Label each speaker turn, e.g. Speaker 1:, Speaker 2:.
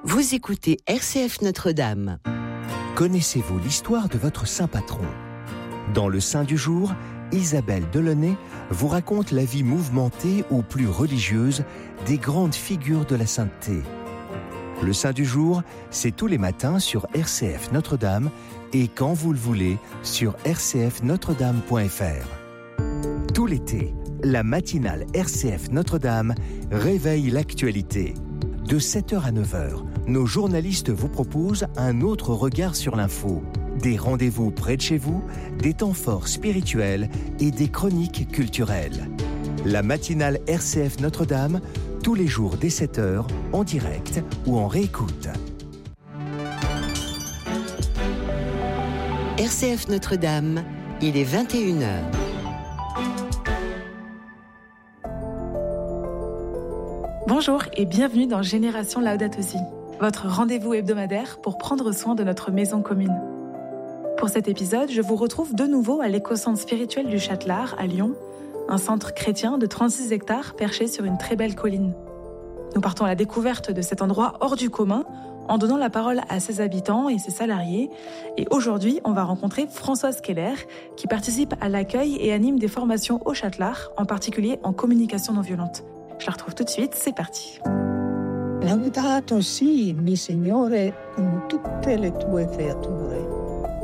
Speaker 1: Vous écoutez RCF Notre-Dame.
Speaker 2: Connaissez-vous l'histoire de votre saint patron ? Dans le Saint du jour, Isabelle Delaunay vous raconte la vie mouvementée ou plus religieuse des grandes figures de la sainteté. Le Saint du jour, c'est tous les matins sur RCF Notre-Dame et quand vous le voulez sur rcfnotredame.fr. Tout l'été, la matinale RCF Notre-Dame réveille l'actualité. De 7h à 9h, nos journalistes vous proposent un autre regard sur l'info. Des rendez-vous près de chez vous, des temps forts spirituels et des chroniques culturelles. La matinale RCF Notre-Dame, tous les jours dès 7h, en direct ou en réécoute.
Speaker 1: RCF Notre-Dame, il est 21h.
Speaker 3: Bonjour et bienvenue dans Génération Laudato Si, votre rendez-vous hebdomadaire pour prendre soin de notre maison commune. Pour cet épisode, je vous retrouve de nouveau à l'éco-centre spirituel du Châtelard, à Lyon, un centre chrétien de 36 hectares perché sur une très belle colline. Nous partons à la découverte de cet endroit hors du commun en donnant la parole à ses habitants et ses salariés. Et aujourd'hui, on va rencontrer Françoise Keller, qui participe à l'accueil et anime des formations au Châtelard, en particulier en communication non violente. Je la retrouve tout de suite, c'est parti.
Speaker 4: Laudato si, mi Signore, con tutte le tue creature.